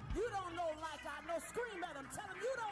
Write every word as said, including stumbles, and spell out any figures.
You don't know like I know. Scream at them. Tell them you don't